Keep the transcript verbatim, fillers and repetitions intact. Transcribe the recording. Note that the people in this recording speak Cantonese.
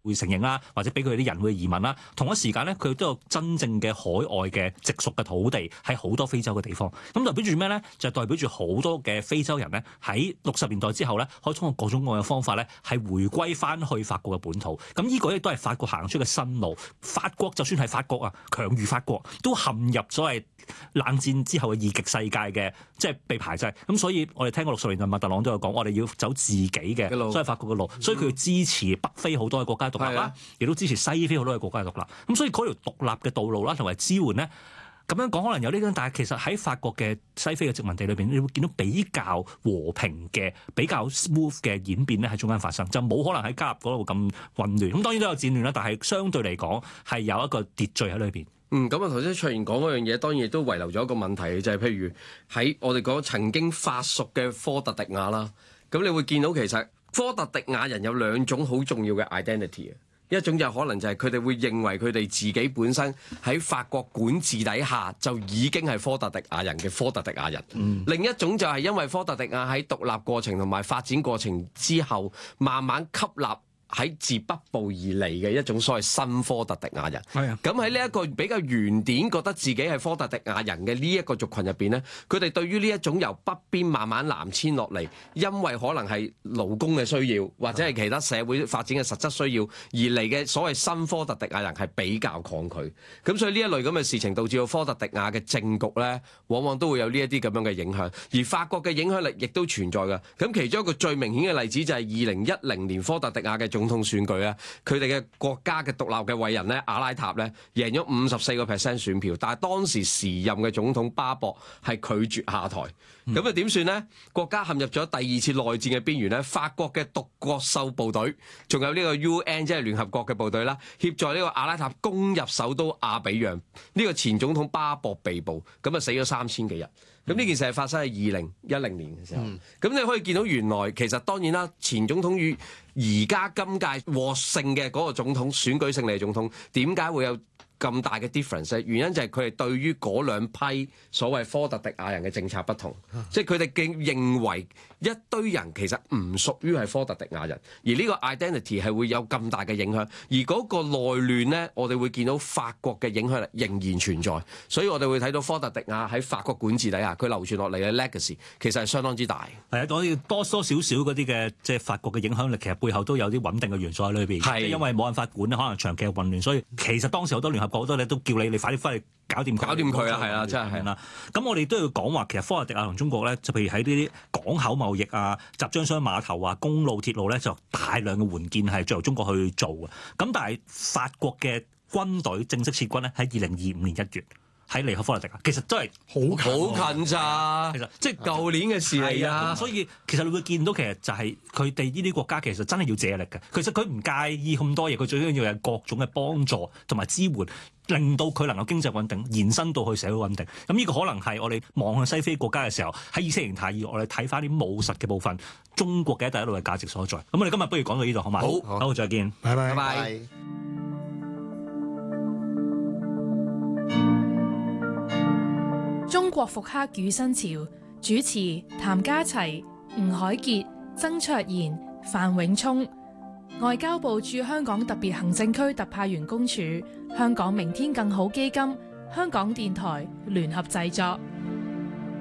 會承認啦，或者俾佢哋啲人會移民啦。同一時間咧，佢都有真正嘅海外嘅直屬嘅土地喺好多非洲嘅地方。咁代表住咩咧？就係代表住好多嘅非洲人咧喺六十年代之後咧，可以通過各種各樣嘅方法咧係回歸翻去法國嘅本土。咁呢個亦都係法國行出嘅新路。法國就算係法國啊，強如法國都陷入所謂冷戰之後嘅二極世界嘅即係被排擠。咁所以我哋聽過六十年代麥特朗都有講，我哋要走自己嘅所謂法國嘅路。所以佢要支持北非好多嘅國家獨立啦，亦都支持西非好多嘅國家獨立。咁所以嗰條獨立嘅道路啦，同埋支援咧，咁樣講可能有呢種，但係其實喺法國嘅西非嘅殖民地裏邊，你會見到比較和平嘅、比較 smooth 嘅演變咧喺中間發生，就冇可能喺加入嗰度咁混亂。咁當然都有戰亂啦，但係相對嚟講係有一個秩序喺裏邊。 嗯，咁啊頭先卓然講嗰樣嘢，當然亦都遺留咗一個問題，就係、是、譬如喺我哋講曾經法屬嘅科特迪瓦啦，咁你會見到其實科特迪瓦人有兩種好重要嘅 identity 嘅。一種就可能就係佢哋會認為佢哋自己本身喺法國管治底下就已經係科特迪瓦人嘅科特迪瓦人。嗯、另一種就係因為科特迪瓦喺獨立過程同埋發展過程之後，慢慢吸納喺自北部而嚟嘅一種所謂新科特迪瓦人。係啊，咁喺呢一個比較原點覺得自己係科特迪瓦人嘅呢一個族群入邊咧，佢哋對於呢一種由北邊慢慢南遷落嚟，因為可能係勞工嘅需要或者係其他社會發展嘅實質需要而嚟嘅所謂新科特迪瓦人係比較抗拒。咁所以呢一類咁嘅事情導致到科特迪瓦嘅政局咧，往往都會有呢一啲咁樣嘅影響。而法國嘅影響力亦都存在嘅。咁其中一個最明顯嘅例子就係二零一零年科特迪瓦嘅總統選舉啊，佢哋嘅國家嘅獨立嘅偉人咧，阿拉塔咧贏咗五十四個 percent 選票，但係當時時任嘅總統巴博係拒絕下台，咁啊點算呢？國家陷入咗第二次內戰嘅邊緣咧，法國嘅獨角獸部隊，仲有呢個 U N 即係聯合國嘅部隊啦，協助呢個阿拉塔攻入首都阿比揚，呢、這個前總統巴博被捕，咁啊死咗三千幾人。咁呢件事係發生喺二零一零年嘅時候，咁、嗯、你可以見到原來其實當然啦，前總統與而家今屆獲勝嘅嗰個總統選舉勝利嘅總統，點解會有咁大嘅 difference？ 原因就係佢哋對於嗰兩批所謂科特迪瓦人嘅政策不同，啊、即係佢哋竟認為一堆人其實唔屬於係科特迪瓦人，而呢個 identity 係會有咁大嘅影響。而嗰個內亂呢，我哋會見到法國嘅影響力仍然存在，所以我哋會睇到科特迪瓦喺法國管治底下，佢流傳落嚟嘅 legacy 其實係相當之大。係啊，我要多多少少嗰啲嘅即係法國嘅影響力，其實背後都有啲穩定嘅元素喺裏邊。係因為冇辦法管，可能長期嘅混亂，所以其實當時好多聯合國好多咧都叫你你快啲翻去搞掂搞掂佢啦，係啊，真係係啦。咁我哋都要講話，其實科特迪瓦同中國咧，就譬如喺呢啲港口貿易啊、集裝箱碼頭啊、公路鐵路咧，就大量嘅援建係由中國去做嘅。咁但係法國嘅軍隊正式撤軍咧，喺二零二五年一月。喺離開科特迪瓦，其實真係好好近咋，其實即係舊年嘅事嚟啊！所以其實你會見到其實就係佢哋呢啲國家其實真係要借力嘅。其實佢唔介意咁多嘢，佢最緊要有各種嘅幫助同埋支援，令到佢能夠經濟穩定，延伸到去社會穩定。咁呢個可能係我哋望向西非國家嘅時候，喺意識形態以外，我哋睇翻啲務實嘅部分，中國嘅一帶一路嘅價值所在。咁我哋今日不如講到呢度好嘛？好，好，好，再見，拜拜，拜拜。 中國復刻與新潮，主持譚家齊、吳海傑、曾卓賢、范永聰。外交部駐香港特別行政區特派員公署、香港明天更好基金、香港電台聯合製作。